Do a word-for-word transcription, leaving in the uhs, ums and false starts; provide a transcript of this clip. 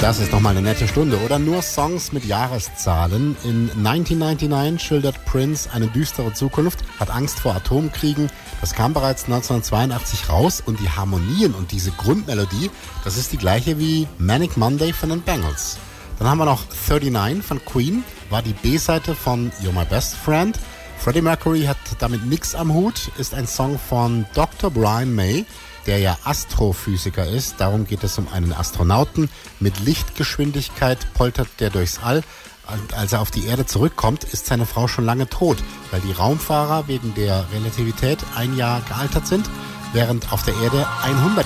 Das ist nochmal eine nette Stunde. Oder nur Songs mit Jahreszahlen. In neunzehnhundertneunundneunzig schildert Prince eine düstere Zukunft, hat Angst vor Atomkriegen. Das kam bereits neunzehnhundertzweiundachtzig raus und die Harmonien und diese Grundmelodie, das ist die gleiche wie Manic Monday von den Bangles. Dann haben wir noch neununddreißig von Queen, war die B-Seite von You're My Best Friend. Freddie Mercury hat damit nichts am Hut, ist ein Song von Doktor Brian May, der ja Astrophysiker ist. Darum geht es um einen Astronauten. Mit Lichtgeschwindigkeit poltert der durchs All. Und als er auf die Erde zurückkommt, ist seine Frau schon lange tot, weil die Raumfahrer wegen der Relativität ein Jahr gealtert sind, während auf der Erde hundert